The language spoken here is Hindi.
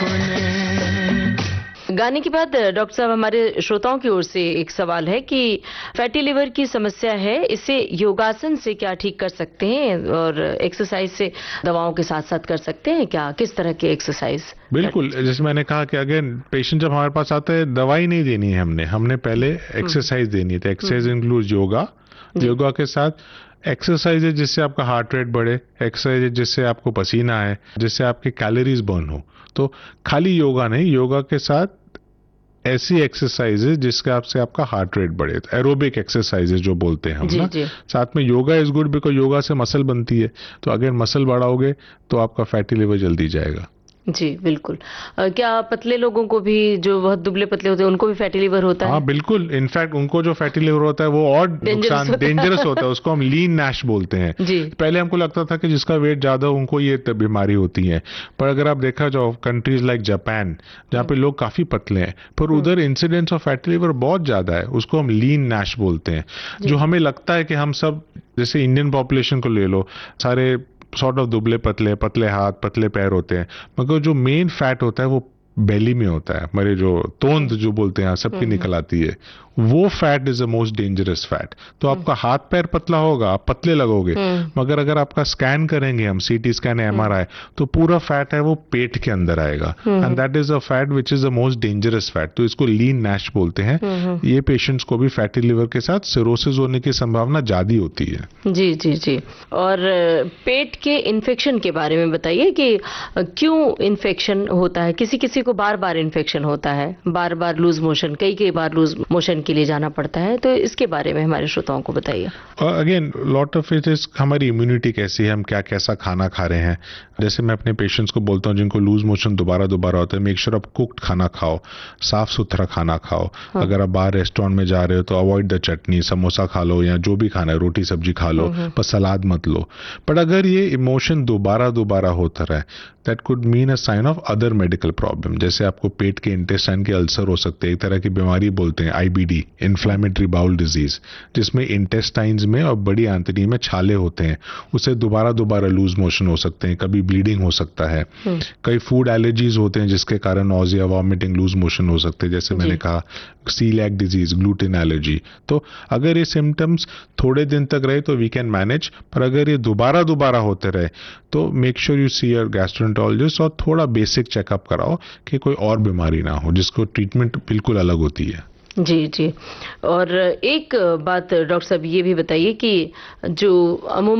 गाने के बाद डॉक्टर साहब हमारे श्रोताओं की ओर से एक सवाल है कि फैटी लिवर की समस्या है, इसे योगासन से क्या ठीक कर सकते हैं और एक्सरसाइज से दवाओं के साथ साथ कर सकते हैं क्या? किस तरह के एक्सरसाइज? बिल्कुल, जैसे मैंने कहा कि अगेन पेशेंट जब हमारे पास आता है दवाई नहीं देनी है, हमने पहले एक्सरसाइज देनी है। तो एक्सरसाइज इंक्लूड योगा के साथ एक्सरसाइज है जिससे आपका हार्ट रेट बढ़े, एक्सरसाइज है जिससे आपको पसीना आए, जिससे आपके कैलोरीज बर्न हो। तो खाली योगा नहीं, योगा के साथ ऐसी एक्सरसाइजेज जिसके आपसे आपका हार्ट रेट बढ़े, तो एरोबिक एक्सरसाइजेज जो बोलते हैं हम ना। साथ में yoga is good because yoga से मसल बनती है, तो अगर मसल बढ़ाओगे तो आपका फैटी लिवर जल्दी जाएगा। जी बिल्कुल। क्या पतले लोगों को भी, जो बहुत दुबले पतले होते हैं, उनको भी फैटी लिवर होता है? हाँ बिल्कुल, इनफैक्ट उनको जो फैटी लिवर होता है वो और डेंजरस होता है, उसको हम लीन नैश बोलते हैं। जी। पहले हमको लगता था कि जिसका वेट ज्यादा उनको ये बीमारी होती है, पर अगर आप देखा जाओ कंट्रीज लाइक जापान जहाँ पे लोग काफी पतले हैं, पर उधर इंसिडेंस ऑफ फैटी लिवर बहुत ज्यादा है, उसको हम लीन नैश बोलते हैं। जो हमें लगता है कि हम सब, जैसे इंडियन पॉपुलेशन को ले लो, सारे सॉर्ट ऑफ दुबले पतले हाथ पतले पैर होते हैं, मगर जो मेन फैट होता है वो बेली में होता है, हमारे जो तोंद जो बोलते हैं सबकी निकल आती है, वो fat is the most dangerous fat. तो आपका हाथ पैर पतला होगा, आप पतले लगोगे, मगर अगर आपका स्कैन करेंगे हम, सीटी स्कैन एमआरआई, तो पूरा फैट है वो पेट के अंदर आएगा, and that is a fat which is the most dangerous fat. तो इसको लीन नैश बोलते हैं। ये पेशेंट्स को भी फैटी लिवर के साथ सिरोसिस होने की संभावना ज्यादा होती है। जी जी जी। और पेट के इन्फेक्शन के बारे में बताइए कि क्यों इन्फेक्शन होता है? किसी किसी को बार बार इन्फेक्शन होता है, बार बार लूज मोशन, कई बार लूज मोशन के लिए जाना पड़ता है, तो इसके बारे में हमारे श्रोताओं को बताइए। Again lot of it is हमारी इम्यूनिटी कैसी है, हम क्या कैसा खाना खा रहे हैं। जैसे मैं अपने पेशेंट्स को बोलता हूँ जिनको लूज मोशन दोबारा होता है, मेक श्योर आप कुक्ड खाना खाओ, साफ सुथरा खाना खाओ। अगर आप बाहर रेस्टोरेंट में जा रहे हो तो अवॉइड द चटनी, समोसा खा लो या जो भी खाना है, रोटी सब्जी खा लो, पर सलाद मत लो। पर अगर ये इमोशन दोबारा होता रहा, that could mean a sign of other medical problem. जैसे आपको पेट के इंटेस्टाइन के अल्सर हो सकते हैं, एक तरह की बीमारी बोलते हैं आईबीडी, इन्फ्लेमेटरी बाउल डिजीज, जिसमें इंटेस्टाइन्स में और बड़ी आंतड़ी में छाले होते हैं, उसे दोबारा लूज मोशन हो सकते हैं, कभी ब्लीडिंग हो सकता है। कई फूड एलर्जीज होते हैं जिसके कारण नॉजिया, वॉमिटिंग, लूज मोशन हो सकते हैं, जैसे मैंने कहा सीलिएक डिजीज, ग्लूटेन एलर्जी। तो अगर ये सिम्टम्स थोड़े दिन तक रहे तो वी कैन मैनेज, पर अगर ये दोबारा होते रहे तो make sure you see your gastroenterologist और थोड़ा बेसिक चेकअप कराओ कि कोई और बीमारी ना हो जिसको ट्रीटमेंट बिल्कुल अलग होती है। जी जी। और एक बात डॉक्टर साहब ये भी बताइए कि जो